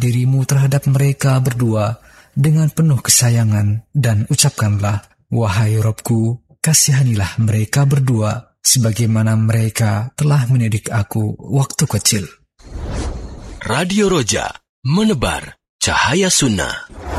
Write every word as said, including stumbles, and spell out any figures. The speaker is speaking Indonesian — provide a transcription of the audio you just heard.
dirimu terhadap mereka berdua dengan penuh kesayangan dan ucapkanlah, wahai Robku, kasihanilah mereka berdua sebagaimana mereka telah mendidik aku waktu kecil. Radio Roja, menebar cahaya sunnah.